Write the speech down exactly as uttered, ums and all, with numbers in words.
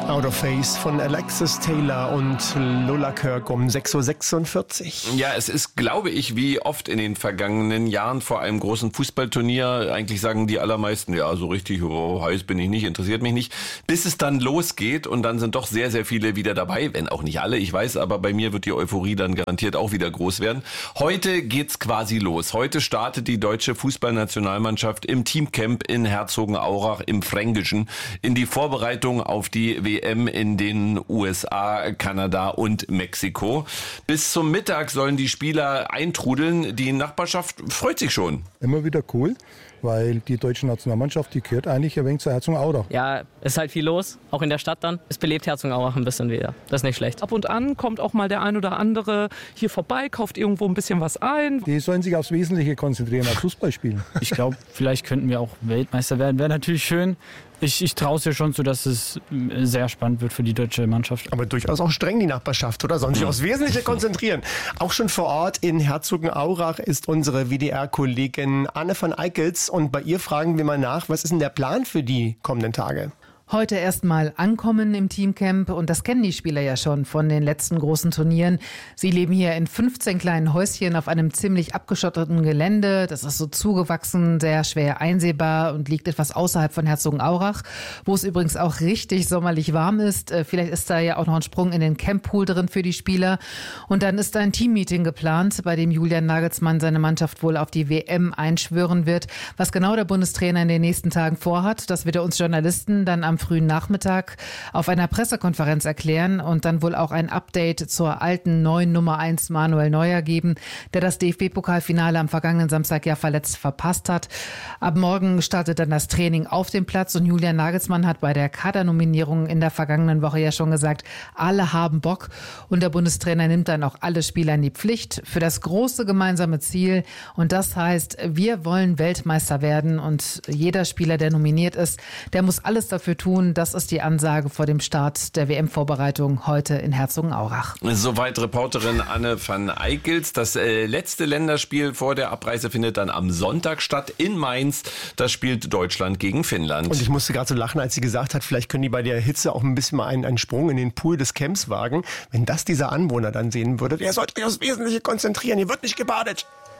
Out of Phase von Alexis Taylor und Lola Kirk um sechs Uhr sechsundvierzig. Ja, es ist, glaube ich, wie oft in den vergangenen Jahren vor einem großen Fußballturnier, eigentlich sagen die allermeisten, ja, so richtig oh, heiß bin ich nicht, interessiert mich nicht, bis es dann losgeht und dann sind doch sehr, sehr viele wieder dabei, wenn auch nicht alle, ich weiß, aber bei mir wird die Euphorie dann garantiert auch wieder groß werden. Heute geht's quasi los. Heute startet die deutsche Fußballnationalmannschaft im Teamcamp in Herzogenaurach im Fränkischen in die Vorbereitung auf die W M in den U S A, Kanada und Mexiko. Bis zum Mittag sollen die Spieler eintrudeln. Die Nachbarschaft freut sich schon. Immer wieder cool, weil die deutsche Nationalmannschaft, die gehört eigentlich ein wenig zu Herzogenaurach. Ja, es ist halt viel los, auch in der Stadt dann. Es belebt Herzogenaurach ein bisschen wieder. Das ist nicht schlecht. Ab und an kommt auch mal der ein oder andere hier vorbei, kauft irgendwo ein bisschen was ein. Die sollen sich aufs Wesentliche konzentrieren, auf Fußball spielen. Ich glaube, vielleicht könnten wir auch Weltmeister werden. Wäre natürlich schön. Ich, ich traue es ja schon zu, dass es sehr spannend wird für die deutsche Mannschaft. Aber durchaus auch streng die Nachbarschaft, oder? Sollen sich aufs Wesentliche konzentrieren. Auch schon vor Ort in Herzogenaurach ist unsere W D R-Kollegin Anne van Eickels. Und bei ihr fragen wir mal nach, was ist denn der Plan für die kommenden Tage? Heute erstmal ankommen im Teamcamp und das kennen die Spieler ja schon von den letzten großen Turnieren. Sie leben hier in fünfzehn kleinen Häuschen auf einem ziemlich abgeschotteten Gelände. Das ist so zugewachsen, sehr schwer einsehbar und liegt etwas außerhalb von Herzogenaurach, wo es übrigens auch richtig sommerlich warm ist. Vielleicht ist da ja auch noch ein Sprung in den Camppool drin für die Spieler. Und dann ist da ein Teammeeting geplant, bei dem Julian Nagelsmann seine Mannschaft wohl auf die W M einschwören wird. Was genau der Bundestrainer in den nächsten Tagen vorhat, das wird er uns Journalisten dann am am frühen Nachmittag auf einer Pressekonferenz erklären und dann wohl auch ein Update zur alten neuen Nummer eins Manuel Neuer geben, der das D F B-Pokalfinale am vergangenen Samstag ja verletzt verpasst hat. Ab morgen startet dann das Training auf dem Platz und Julian Nagelsmann hat bei der Kadernominierung in der vergangenen Woche ja schon gesagt, alle haben Bock und der Bundestrainer nimmt dann auch alle Spieler in die Pflicht für das große gemeinsame Ziel und das heißt, wir wollen Weltmeister werden und jeder Spieler, der nominiert ist, der muss alles dafür tun. Das ist die Ansage vor dem Start der W M-Vorbereitung heute in Herzogenaurach. Soweit Reporterin Anne van Eickels. Das äh, letzte Länderspiel vor der Abreise findet dann am Sonntag statt in Mainz. Das spielt Deutschland gegen Finnland. Und ich musste gerade so lachen, als sie gesagt hat, vielleicht können die bei der Hitze auch ein bisschen mal einen, einen Sprung in den Pool des Camps wagen. Wenn das dieser Anwohner dann sehen würde, der sollte sich aufs Wesentliche konzentrieren, hier wird nicht gebadet.